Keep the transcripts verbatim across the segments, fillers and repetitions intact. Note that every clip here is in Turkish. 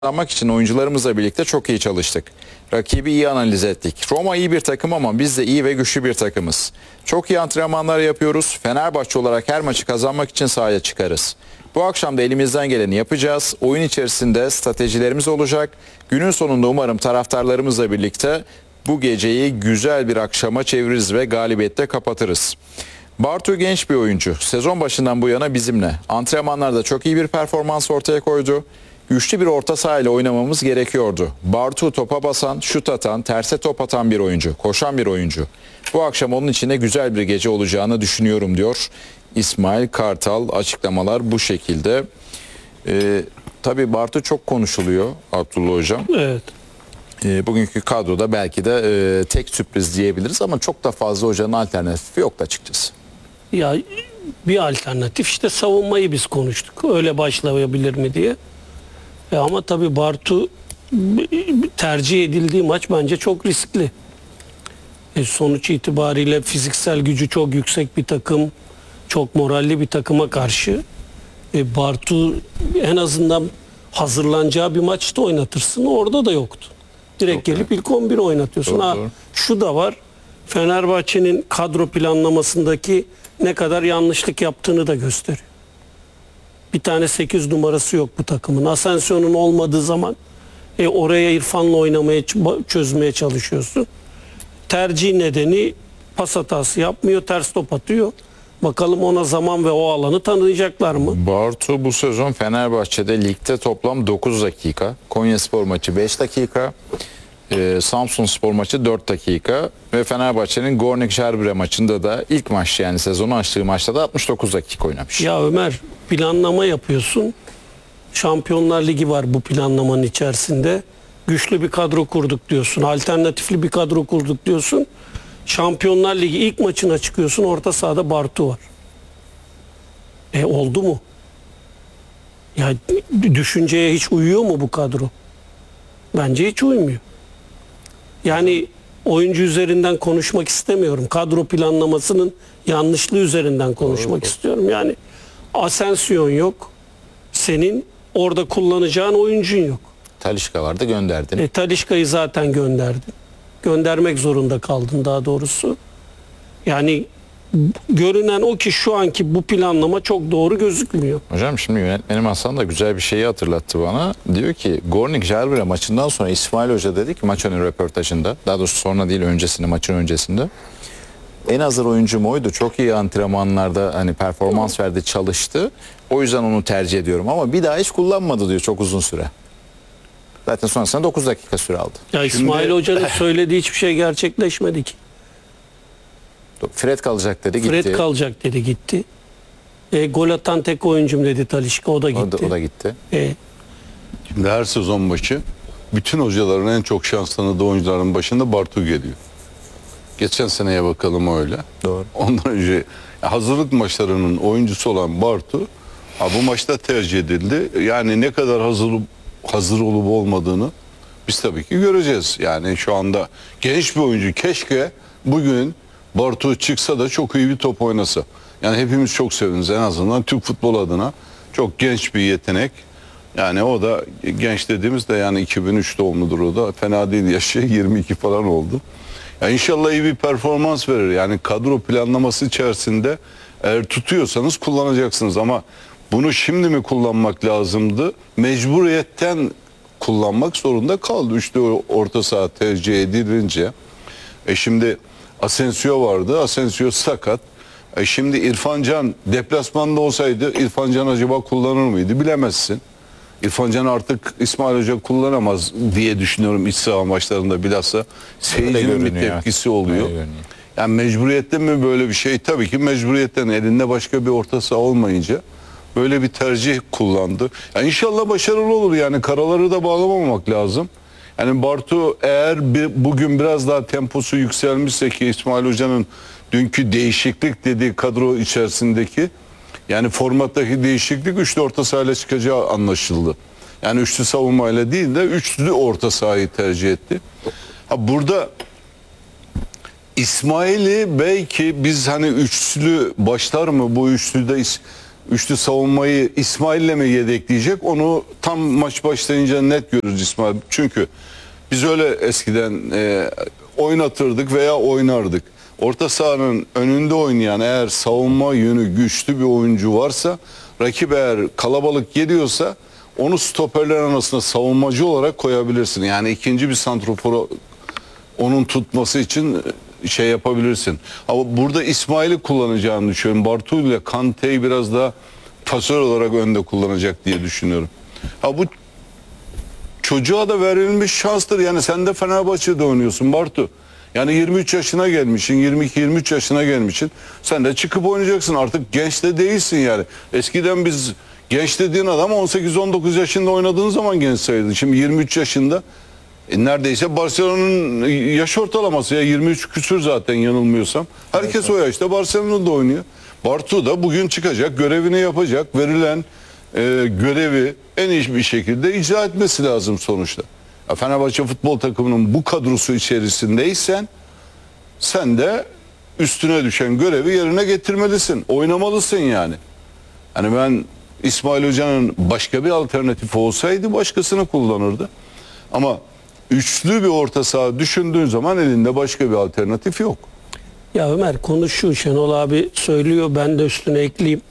kazanmak için oyuncularımızla birlikte çok iyi çalıştık. Rakibi iyi analiz ettik. Roma iyi bir takım ama biz de iyi ve güçlü bir takımız. Çok iyi antrenmanlar yapıyoruz. Fenerbahçe olarak her maçı kazanmak için sahaya çıkarız. Bu akşam da elimizden geleni yapacağız. Oyun içerisinde stratejilerimiz olacak. Günün sonunda umarım taraftarlarımızla birlikte bu geceyi güzel bir akşama çeviririz ve galibiyetle kapatırız. Bartu genç bir oyuncu. Sezon başından bu yana bizimle. Antrenmanlarda çok iyi bir performans ortaya koydu. Güçlü bir orta saha ile oynamamız gerekiyordu. Bartu topa basan, şut atan, terse top atan bir oyuncu. Koşan bir oyuncu. Bu akşam onun için de güzel bir gece olacağını düşünüyorum diyor İsmail Kartal. Açıklamalar bu şekilde. Ee, tabii Bartu çok konuşuluyor Abdullah Hocam. Evet. E, bugünkü kadroda belki de e, tek sürpriz diyebiliriz ama çok da fazla hocanın alternatifi yok açıkçası. Ya bir alternatif işte savunmayı biz konuştuk. Öyle başlayabilir mi diye. E ama tabii Bartu tercih edildiği maç bence çok riskli. E sonuç itibariyle fiziksel gücü çok yüksek bir takım, çok moralli bir takıma karşı e Bartu en azından hazırlanacağı bir maçta oynatırsın. Orada da yoktu. Direkt Yok, gelip ilk on bir oynatıyorsun. Doğru, ha, doğru. Şu da var. Fenerbahçe'nin kadro planlamasındaki ne kadar yanlışlık yaptığını da gösteriyor. Bir tane sekiz numarası yok bu takımın. Asensio'nun olmadığı zaman e, oraya İrfan'la oynamaya çözmeye çalışıyorsun. Tercih nedeni pas hatası yapmıyor, ters top atıyor. Bakalım ona zaman ve o alanı tanıyacaklar mı? Bartu bu sezon Fenerbahçe'de ligde toplam dokuz dakika. Konyaspor maçı beş dakika. E, Samsunspor maçı dört dakika. Ve Fenerbahçe'nin Gornik Žalgiris maçında da ilk maç yani sezonu açtığı maçta da altmış dokuz dakika oynamış. Ya Ömer, planlama yapıyorsun. Şampiyonlar Ligi var bu planlamanın içerisinde. Güçlü bir kadro kurduk diyorsun. Alternatifli bir kadro kurduk diyorsun. Şampiyonlar Ligi ilk maçına çıkıyorsun. Orta sahada Bartu var. E oldu mu? Ya düşünceye hiç uyuyor mu bu kadro? Bence hiç uymuyor. Yani oyuncu üzerinden konuşmak istemiyorum. Kadro planlamasının yanlışlığı üzerinden konuşmak Doğru. istiyorum. Yani Asensio yok. Senin orada kullanacağın oyuncun yok. Talisca vardı gönderdin. E, Talisca'yı zaten gönderdin. Göndermek zorunda kaldın daha doğrusu. Yani görünen o ki şu anki bu planlama çok doğru gözükmüyor. Hocam şimdi yönetmenim Hasan da güzel bir şeyi hatırlattı bana. Diyor ki Gornik Žalgiris maçından sonra İsmail Hoca dedi ki maç önü röportajında, daha doğrusu sonra değil öncesinde, maçın öncesinde. En hazır oyuncum oydu. Çok iyi antrenmanlarda hani performans verdi, çalıştı. O yüzden onu tercih ediyorum ama bir daha hiç kullanmadı diyor çok uzun süre. Zaten sonrasında dokuz dakika süre aldı. Ya İsmail Şimdi, Hoca'nın söylediği hiçbir şey gerçekleşmedi ki. Fred kalacak dedi gitti. Fred kalacak dedi gitti. E, gol atan tek oyuncum dedi Talisca, o da gitti. O da, o da gitti. E, Şimdi her sezon başı bütün hocaların en çok şans tanıdığı oyuncuların başında Bartu geliyor. Geçen seneye bakalım öyle. Doğru. Ondan önce hazırlık maçlarının oyuncusu olan Bartu ha, bu maçta tercih edildi. Yani ne kadar hazır hazır olup olmadığını biz tabii ki göreceğiz. Yani şu anda genç bir oyuncu, keşke bugün Bartu çıksa da çok iyi bir top oynasa. Yani hepimiz çok seviniz en azından Türk futbol adına. Çok genç bir yetenek. Yani o da genç dediğimizde yani iki bin üç doğumludur o da. Fena değil, yaşı yirmi iki falan oldu. Yani inşallah iyi bir performans verir. Yani kadro planlaması içerisinde eğer tutuyorsanız kullanacaksınız ama bunu şimdi mi kullanmak lazımdı? Mecburiyetten kullanmak zorunda kaldı. Üçlü orta saha tercih edilince. E şimdi Asensio vardı. Asensio sakat. E şimdi İrfan Can deplasmanda olsaydı İrfan Can acaba kullanır mıydı? Bilemezsin. İrfan Can artık İsmail Hoca kullanamaz diye düşünüyorum iç saha maçlarında bilhassa. Seyircinin bir tepkisi oluyor. Yani mecburiyetten mi böyle bir şey? Tabii ki mecburiyetten, elinde başka bir orta saha olmayınca böyle bir tercih kullandı. Yani inşallah başarılı olur, yani karaları da bağlamamak lazım. Yani Bartu eğer bir, bugün biraz daha temposu yükselmişse ki İsmail Hoca'nın dünkü değişiklik dediği kadro içerisindeki yani formattaki değişiklik üçlü orta sahayla çıkacağı anlaşıldı. Yani üçlü savunmayla değil de üçlü orta sahayı tercih etti. Ha burada İsmail'i belki biz hani üçlü başlar mı bu üçlüde üçlü savunmayı İsmail'le mi yedekleyecek? Onu tam maç başlayınca net görürüz İsmail. Çünkü biz öyle eskiden e, oynatırdık veya oynardık. Orta sahanın önünde oynayan eğer savunma yönü güçlü bir oyuncu varsa, rakip eğer kalabalık geliyorsa onu stoperlerin arasında savunmacı olarak koyabilirsin. Yani ikinci bir santroforu onun tutması için şey yapabilirsin. Ama burada İsmail'i kullanacağını düşünüyorum. Bartu ile Kante'yi biraz daha pasör olarak önde kullanacak diye düşünüyorum. Ha bu çocuğa da verilmiş şanstır. Yani sen de Fenerbahçe'de oynuyorsun Bartu. Yani yirmi üç yaşına gelmişsin, yirmi iki yirmi üç yaşına gelmişsin. Sen de çıkıp oynayacaksın. Artık genç de değilsin yani. Eskiden biz genç dediğin adam on sekiz on dokuz yaşında oynadığın zaman genç sayıldı. Şimdi yirmi üç yaşında e neredeyse Barcelona'nın yaş ortalaması ya yirmi üç küsür zaten yanılmıyorsam. Herkes evet, o yaşta Barcelona'da oynuyor. Bartu da bugün çıkacak, görevini yapacak. Verilen e, görevi en iyi bir şekilde icra etmesi lazım sonuçta. Ya Fenerbahçe futbol takımının bu kadrosu içerisindeysen sen de üstüne düşen görevi yerine getirmelisin. Oynamalısın yani. Hani ben İsmail Hoca'nın başka bir alternatifi olsaydı başkasını kullanırdı. Ama üçlü bir orta saha düşündüğün zaman elinde başka bir alternatif yok. Ya Ömer konu şu, Şenol abi söylüyor, ben de üstüne ekleyeyim.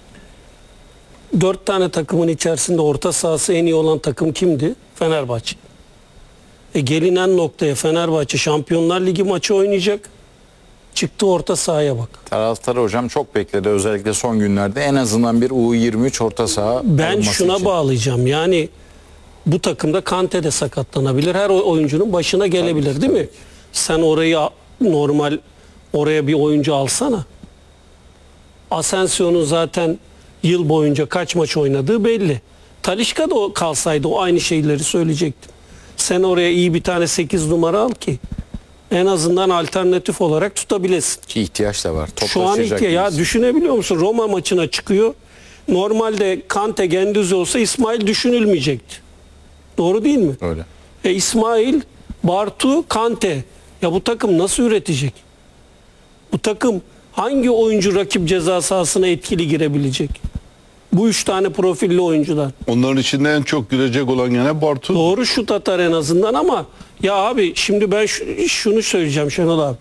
Dört tane takımın içerisinde orta sahası en iyi olan takım kimdi? Fenerbahçe. E gelinen noktaya Fenerbahçe Şampiyonlar Ligi maçı oynayacak. Çıktı orta sahaya bak. Taraftarı hocam çok bekledi, özellikle son günlerde en azından bir U yirmi üç orta saha Ben alınması şuna için. bağlayacağım. Yani bu takımda Kante de sakatlanabilir. Her oyuncunun başına gelebilir, Tabii, değil tabii. mi? Sen orayı normal oraya bir oyuncu alsana. Asensio'nun zaten yıl boyunca kaç maç oynadığı belli. Talisca da o kalsaydı o aynı şeyleri söyleyecektim. Sen oraya iyi bir tane sekiz numara al ki en azından alternatif olarak tutabilesin. Ki ihtiyaç da var. Top Şu an taşıyacak ilk ya birisi. düşünebiliyor musun? Roma maçına çıkıyor. Normalde Kante Gendüzi olsa İsmail düşünülmeyecekti. Doğru değil mi? Öyle. E İsmail, Bartu, Kante. Ya bu takım nasıl üretecek? Bu takım hangi oyuncu rakip ceza sahasına etkili girebilecek? Bu üç tane profilli oyuncular. Onların içinde en çok gülecek olan gene Bartu. Doğru şut atar en azından ama ya abi şimdi ben şu- şunu söyleyeceğim Şenol abi.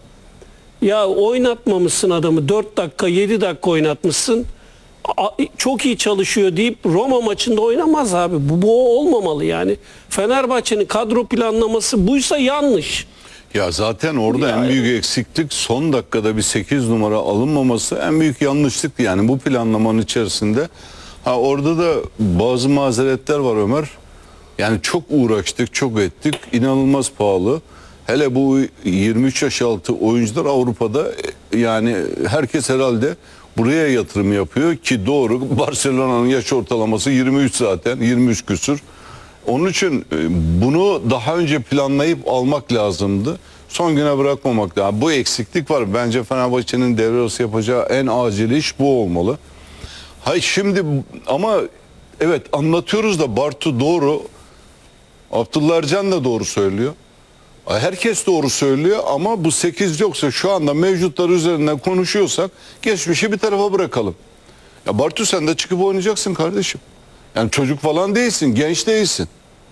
Ya oynatmamışsın adamı, dört dakika yedi dakika oynatmışsın. A- Çok iyi çalışıyor deyip Roma maçında oynamaz abi. Bu, bu olmamalı yani. Fenerbahçe'nin kadro planlaması buysa yanlış. Ya zaten orada Ya en büyük eksiklik son dakikada bir sekiz numara alınmaması, en büyük yanlışlıktı yani bu planlamanın içerisinde. Ha orada da bazı mazeretler var Ömer. Yani çok uğraştık, çok ettik. İnanılmaz pahalı. Hele bu yirmi üç yaş altı oyuncular Avrupa'da yani herkes herhalde buraya yatırım yapıyor ki doğru. Barcelona'nın yaş ortalaması yirmi üç zaten, yirmi üç küsür. Onun için bunu daha önce planlayıp almak lazımdı. Son güne bırakmamak lazım. Bu eksiklik var. Bence Fenerbahçe'nin devre arası yapacağı en acil iş bu olmalı. Hayır şimdi ama evet anlatıyoruz da Bartu doğru. Abdullah Ercan da doğru söylüyor. Herkes doğru söylüyor ama bu sekiz yoksa şu anda mevcutlar üzerinden konuşuyorsak geçmişi bir tarafa bırakalım. Ya Bartu sen de çıkıp oynayacaksın kardeşim. Yani çocuk falan değilsin, genç değilsin.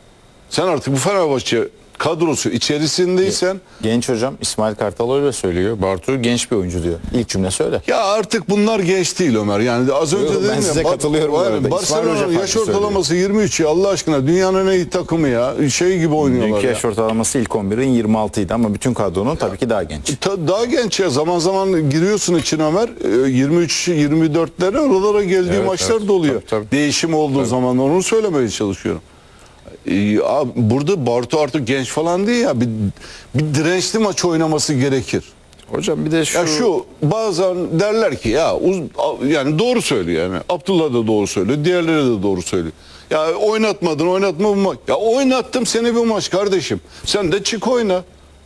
Sen artık bu Fenerbahçe kadrosu içerisindeysen... Genç hocam İsmail Kartal öyle söylüyor. Bartu genç bir oyuncu diyor. İlk cümle öyle. Ya artık bunlar genç değil Ömer. Yani az önce Yok, dedim ben ya. size Bar- katılıyorum bu Var- arada. İsmail Hoca Barcelona'nın yaş farklı ortalaması yirmi üç ya Allah aşkına. Dünyanın en iyi takımı ya. Şey gibi oynuyorlar Dünkü ya. yaş ortalaması ilk on birin yirmi altı idi ama bütün kadronun tabii ki daha genç. Ta- daha genç ya. Zaman zaman giriyorsun için Ömer. e, yirmi üç yirmi dörtlere oralara geldiği Evet, maçlar evet. doluyor. Tabii, tabii. Değişim olduğu zaman onu söylemeye çalışıyorum. Ee, abi, burada Bartu artık genç falan değil ya. Bir, bir dirençli maç oynaması gerekir. Hocam bir de şu, Ya şu bazen derler ki ya uz, yani doğru söylüyor yani. Abdullah da doğru söylüyor. Diğerleri de doğru söylüyor. Ya oynatmadın oynatma bu maç. Ya oynattım seni bu maç kardeşim. Sen de çık oyna.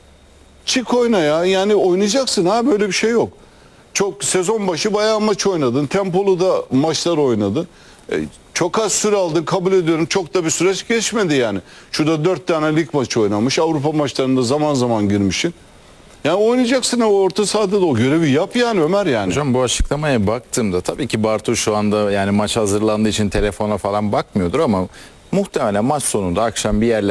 Çık oyna ya. Yani oynayacaksın ha böyle bir şey yok. Çok sezon başı bayağı maç oynadın. Tempolu da maçlar oynadın. E, çok az süre aldın kabul ediyorum. Çok da bir süreç geçmedi yani. Şurada dört tane lig maçı oynamış. Avrupa maçlarında zaman zaman girmişsin. Yani oynayacaksın o orta sahada da o görevi yap yani Ömer yani. Hocam bu açıklamaya baktığımda tabii ki Bartu şu anda yani maç hazırlandığı için telefona falan bakmıyordur ama muhtemelen maç sonunda akşam bir yerler